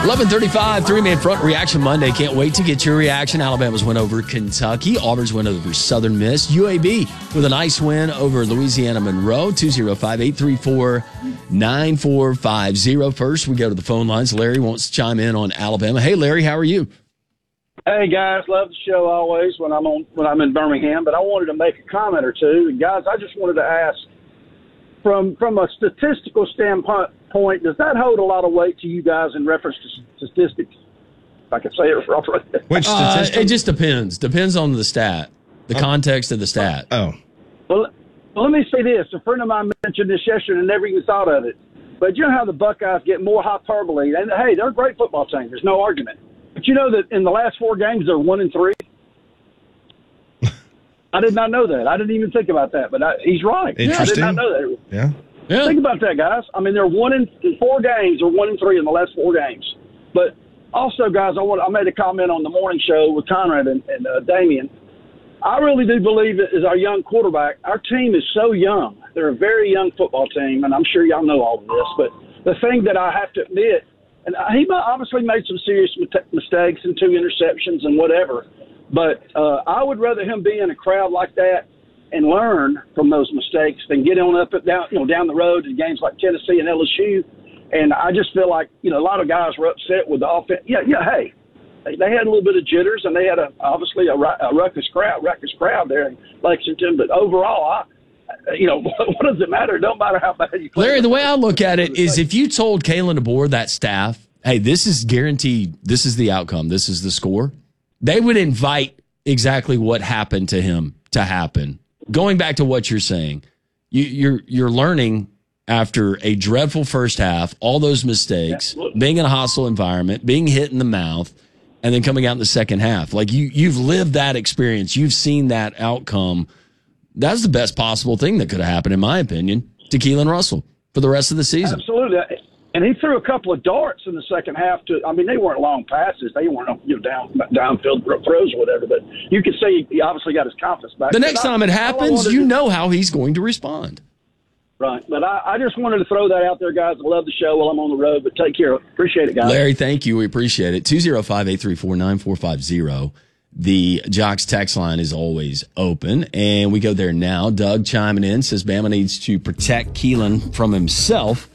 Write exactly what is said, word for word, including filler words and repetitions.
eleven thirty-five, three-man front reaction Monday. Can't wait to get your reaction. Alabama's win over Kentucky. Auburn's win over Southern Miss. U A B with a nice win over Louisiana Monroe. two oh five, eight three four, nine four five oh. First, we go to the phone lines. Larry wants to chime in on Alabama. Hey, Larry, how are you? Hey, guys. Love the show always when I'm on when I'm in Birmingham. But I wanted to make a comment or two. And, guys, I just wanted to ask, from from a statistical standpoint, point, does that hold a lot of weight to you guys in reference to statistics? If I can say it properly. Which statistic? Uh, it just depends. Depends on the stat, the oh. context of the stat. Oh. Well, well, let me say this. A friend of mine mentioned this yesterday and never even thought of it. But you know how the Buckeyes get more hyperbole? And, hey, they're a great football team. There's no argument. But you know that in the last four games, they're one and three? I did not know that. I didn't even think about that. But I, he's right. Interesting. I did not know that. Yeah. Yeah. Think about that, guys. I mean, they're one in, in four games or one in three in the last four games. But also, guys, I want I made a comment on the morning show with Conrad and, and uh, Damien. I really do believe that as our young quarterback, our team is so young. They're a very young football team, and I'm sure y'all know all of this. But the thing that I have to admit, and he obviously made some serious mistakes and two interceptions and whatever, but uh, I would rather him be in a crowd like that and learn from those mistakes than get on up and down, you know, down the road to games like Tennessee and L S U. And I just feel like, you know, a lot of guys were upset with the offense. Yeah, yeah, hey, they, they had a little bit of jitters, and they had a obviously a, a ruckus crowd, ruckus crowd there in Lexington. But overall, I, you know, what does it matter? It don't matter how bad you play. Larry, the way I look at it is, if you told Kalen DeBoer, that staff, hey, this is guaranteed, this is the outcome, this is the score, they would invite exactly what happened to him to happen. Going back to what you're saying, you, you're you're learning after a dreadful first half, all those mistakes, yeah. being in a hostile environment, being hit in the mouth, and then coming out in the second half. Like you, you've lived that experience. You've seen that outcome. That's the best possible thing that could have happened, in my opinion, to Keelan Russell for the rest of the season. Absolutely. And he threw a couple of darts in the second half. To, I mean, they weren't long passes. They weren't, you know, down downfield throws or whatever. But you could say he obviously got his confidence back. The next but time I, it happens, you to, know how he's going to respond. Right. But I, I just wanted to throw that out there, guys. I love the show while I'm on the road. But take care. Appreciate it, guys. Larry, thank you. We appreciate it. two oh five, eight three four, nine four five oh. The Jocks text line is always open, and we go there now. Doug chiming in says Bama needs to protect Keelan from himself.